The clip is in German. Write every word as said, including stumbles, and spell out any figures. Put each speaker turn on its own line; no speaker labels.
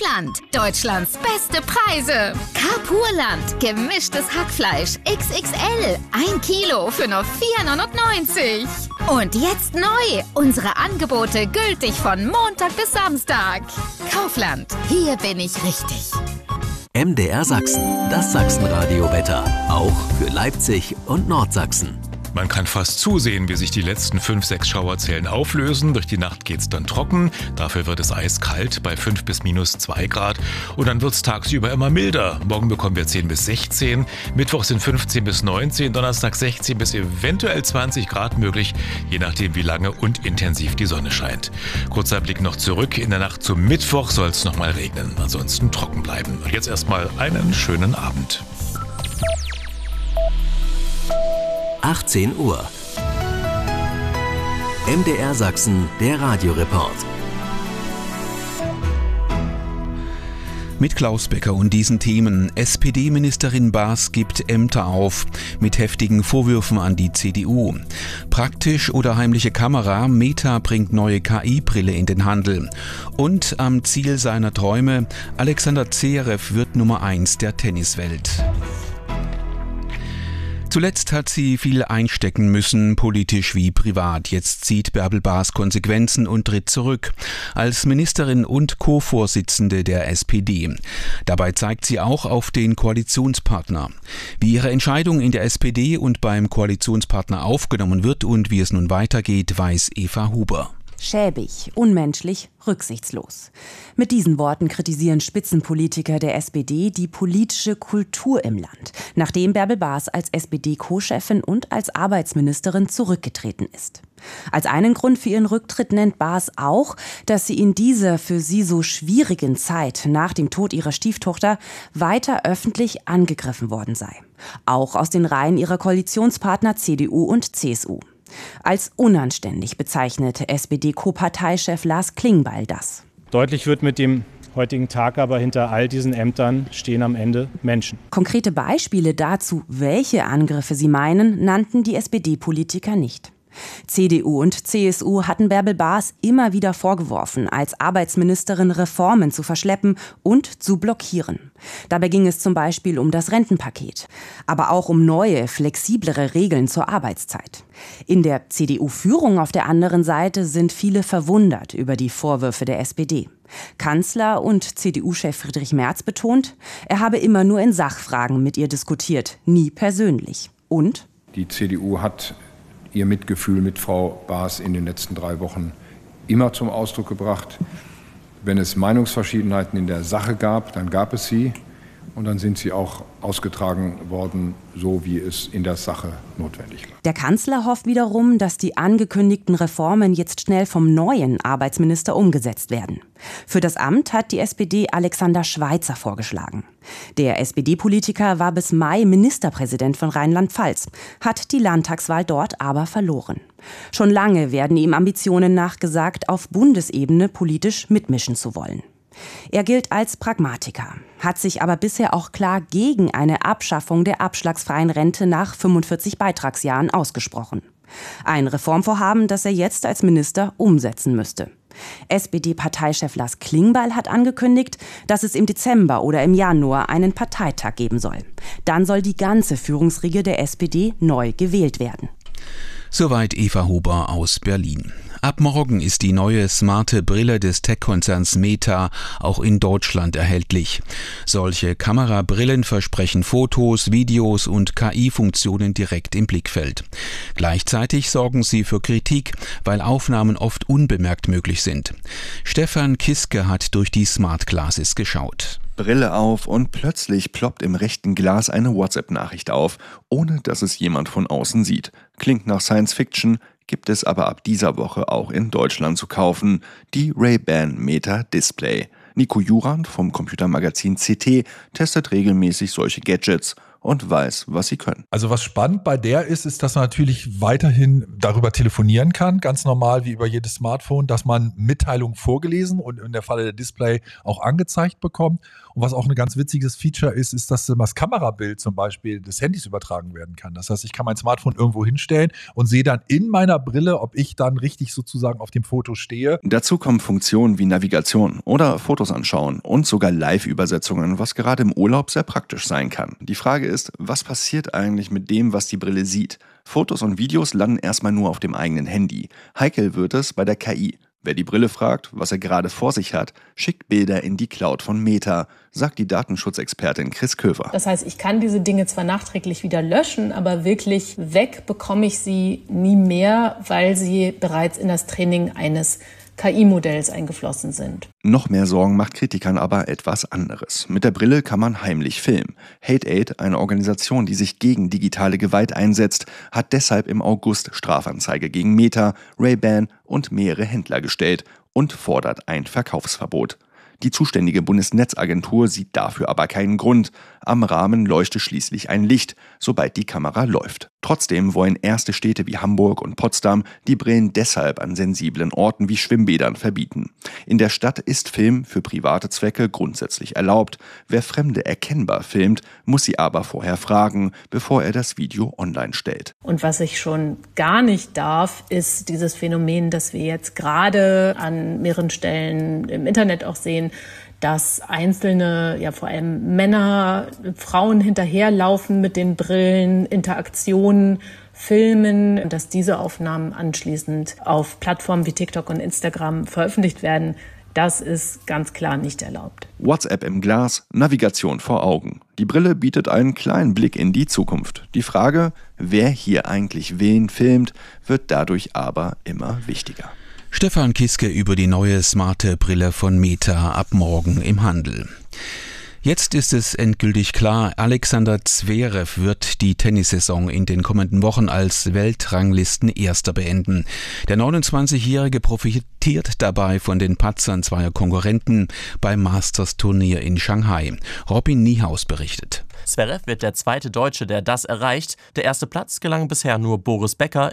Carpurland, Deutschlands beste Preise. Carpurland, gemischtes Hackfleisch X X L, ein Kilo für nur vier neunundneunzig. Und jetzt neu, unsere Angebote gültig von Montag bis Samstag. Kaufland, hier bin ich richtig.
M D R Sachsen, das Sachsenradio-Wetter, auch für Leipzig und Nordsachsen.
Man kann fast zusehen, wie sich die letzten fünf, sechs Schauerzellen auflösen. Durch die Nacht geht's dann trocken. Dafür wird es eiskalt bei fünf bis minus zwei Grad. Und dann wird's tagsüber immer milder. Morgen bekommen wir zehn bis sechzehn. Mittwoch sind fünfzehn bis neunzehn. Donnerstag sechzehn bis eventuell zwanzig Grad möglich. Je nachdem, wie lange und intensiv die Sonne scheint. Kurzer Blick noch zurück. In der Nacht zum Mittwoch soll es nochmal regnen. Ansonsten trocken bleiben. Und jetzt erstmal einen schönen Abend.
achtzehn Uhr. M D R Sachsen, der Radioreport.
Mit Klaus Becker und diesen Themen. S P D-Ministerin Baas gibt Ämter auf, mit heftigen Vorwürfen an die C D U. Praktisch oder heimliche Kamera, Meta bringt neue K I-Brille in den Handel. Und am Ziel seiner Träume, Alexander Zverev wird Nummer eins der Tenniswelt. Zuletzt hat sie viel einstecken müssen, politisch wie privat. Jetzt zieht Bärbel Baas Konsequenzen und tritt zurück als Ministerin und Co-Vorsitzende der S P D. Dabei zeigt sie auch auf den Koalitionspartner. Wie ihre Entscheidung in der S P D und beim Koalitionspartner aufgenommen wird und wie es nun weitergeht, weiß Eva Huber.
Schäbig, unmenschlich, rücksichtslos. Mit diesen Worten kritisieren Spitzenpolitiker der S P D die politische Kultur im Land, nachdem Bärbel Baas als S P D-Co-Chefin und als Arbeitsministerin zurückgetreten ist. Als einen Grund für ihren Rücktritt nennt Baas auch, dass sie in dieser für sie so schwierigen Zeit nach dem Tod ihrer Stieftochter weiter öffentlich angegriffen worden sei. Auch aus den Reihen ihrer Koalitionspartner C D U und C S U. Als unanständig bezeichnete S P D-Co-Parteichef Lars Klingbeil das.
Deutlich wird mit dem heutigen Tag aber, hinter all diesen Ämtern stehen am Ende Menschen.
Konkrete Beispiele dazu, welche Angriffe sie meinen, nannten die S P D-Politiker nicht. C D U und C S U hatten Bärbel Baas immer wieder vorgeworfen, als Arbeitsministerin Reformen zu verschleppen und zu blockieren. Dabei ging es zum Beispiel um das Rentenpaket, aber auch um neue, flexiblere Regeln zur Arbeitszeit. In der C D U-Führung auf der anderen Seite sind viele verwundert über die Vorwürfe der S P D. Kanzler und C D U-Chef Friedrich Merz betont, er habe immer nur in Sachfragen mit ihr diskutiert, nie persönlich. Und?
Die C D U hat ihr Mitgefühl mit Frau Baas in den letzten drei Wochen immer zum Ausdruck gebracht. Wenn es Meinungsverschiedenheiten in der Sache gab, dann gab es sie und dann sind sie auch ausgetragen worden, so wie es in der Sache notwendig war.
Der Kanzler hofft wiederum, dass die angekündigten Reformen jetzt schnell vom neuen Arbeitsminister umgesetzt werden. Für das Amt hat die S P D Alexander Schweitzer vorgeschlagen. Der S P D-Politiker war bis Mai Ministerpräsident von Rheinland-Pfalz, hat die Landtagswahl dort aber verloren. Schon lange werden ihm Ambitionen nachgesagt, auf Bundesebene politisch mitmischen zu wollen. Er gilt als Pragmatiker, hat sich aber bisher auch klar gegen eine Abschaffung der abschlagsfreien Rente nach fünfundvierzig Beitragsjahren ausgesprochen. Ein Reformvorhaben, das er jetzt als Minister umsetzen müsste. S P D-Parteichef Lars Klingbeil hat angekündigt, dass es im Dezember oder im Januar einen Parteitag geben soll. Dann soll die ganze Führungsriege der S P D neu gewählt werden.
Soweit Eva Huber aus Berlin. Ab morgen ist die neue smarte Brille des Tech-Konzerns Meta auch in Deutschland erhältlich. Solche Kamerabrillen versprechen Fotos, Videos und K I-Funktionen direkt im Blickfeld. Gleichzeitig sorgen sie für Kritik, weil Aufnahmen oft unbemerkt möglich sind. Stefan Kiske hat durch die Smart Glasses geschaut.
Brille auf und plötzlich ploppt im rechten Glas eine WhatsApp-Nachricht auf, ohne dass es jemand von außen sieht. Klingt nach Science Fiction, gibt es aber ab dieser Woche auch in Deutschland zu kaufen. Die Ray-Ban Meta Display. Nico Jurand vom Computermagazin C T testet regelmäßig solche Gadgets und weiß, was sie können.
Also was spannend bei der ist, ist, dass man natürlich weiterhin darüber telefonieren kann, ganz normal wie über jedes Smartphone, dass man Mitteilungen vorgelesen und in der Falle der Display auch angezeigt bekommt. Und was auch ein ganz witziges Feature ist, ist, dass das Kamerabild zum Beispiel des Handys übertragen werden kann. Das heißt, ich kann mein Smartphone irgendwo hinstellen und sehe dann in meiner Brille, ob ich dann richtig sozusagen auf dem Foto stehe.
Dazu kommen Funktionen wie Navigation oder Fotos anschauen und sogar Live-Übersetzungen, was gerade im Urlaub sehr praktisch sein kann. Die Frage ist, was passiert eigentlich mit dem, was die Brille sieht? Fotos und Videos landen erstmal nur auf dem eigenen Handy. Heikel wird es bei der K I. Wer die Brille fragt, was er gerade vor sich hat, schickt Bilder in die Cloud von Meta, sagt die Datenschutzexpertin Chris Köver.
Das heißt, ich kann diese Dinge zwar nachträglich wieder löschen, aber wirklich weg bekomme ich sie nie mehr, weil sie bereits in das Training eines K I-Modells eingeflossen sind.
Noch mehr Sorgen macht Kritikern aber etwas anderes. Mit der Brille kann man heimlich filmen. Hate Aid, eine Organisation, die sich gegen digitale Gewalt einsetzt, hat deshalb im August Strafanzeige gegen Meta, Ray-Ban und mehrere Händler gestellt und fordert ein Verkaufsverbot. Die zuständige Bundesnetzagentur sieht dafür aber keinen Grund. Am Rahmen leuchte schließlich ein Licht, sobald die Kamera läuft. Trotzdem wollen erste Städte wie Hamburg und Potsdam die Brillen deshalb an sensiblen Orten wie Schwimmbädern verbieten. In der Stadt ist Film für private Zwecke grundsätzlich erlaubt. Wer Fremde erkennbar filmt, muss sie aber vorher fragen, bevor er das Video online stellt.
Und was ich schon gar nicht darf, ist dieses Phänomen, das wir jetzt gerade an mehreren Stellen im Internet auch sehen, dass einzelne, ja vor allem Männer, Frauen hinterherlaufen mit den Brillen, Interaktionen filmen, dass diese Aufnahmen anschließend auf Plattformen wie TikTok und Instagram veröffentlicht werden. Das ist ganz klar nicht erlaubt.
WhatsApp im Glas, Navigation vor Augen. Die Brille bietet einen kleinen Blick in die Zukunft. Die Frage, wer hier eigentlich wen filmt, wird dadurch aber immer wichtiger.
Stefan Kiske über die neue smarte Brille von Meta ab morgen im Handel. Jetzt ist es endgültig klar, Alexander Zverev wird die Tennissaison in den kommenden Wochen als Weltranglisten-Erster beenden. Der neunundzwanzigjährige profitiert dabei von den Patzern zweier Konkurrenten beim Masters-Turnier in Shanghai. Robin Niehaus berichtet.
Zverev wird der zweite Deutsche, der das erreicht. Der erste Platz gelang bisher nur Boris Becker.